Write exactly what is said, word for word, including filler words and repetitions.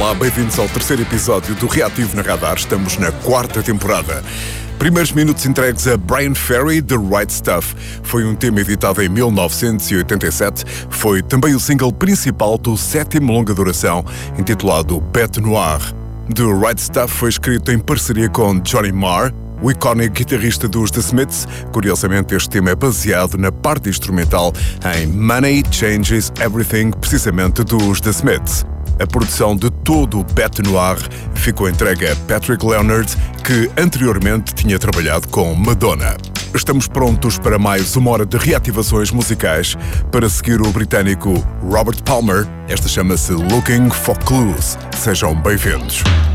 Olá, bem-vindos ao terceiro episódio do Reativo na Radar. Estamos na quarta temporada. Primeiros minutos entregues a Bryan Ferry, The Right Stuff. Foi um tema editado em mil novecentos e oitenta e sete. Foi também o single principal do sétimo longa duração, intitulado Bête Noire. The Right Stuff foi escrito em parceria com Johnny Marr, o icónico guitarrista dos The Smiths. Curiosamente, este tema é baseado na parte instrumental em Money Changes Everything, precisamente dos The Smiths. A produção de todo o Bête Noire ficou entregue a Patrick Leonard, que anteriormente tinha trabalhado com Madonna. Estamos prontos para mais uma hora de reativações musicais para seguir o britânico Robert Palmer. Esta chama-se Looking for Clues. Sejam bem-vindos.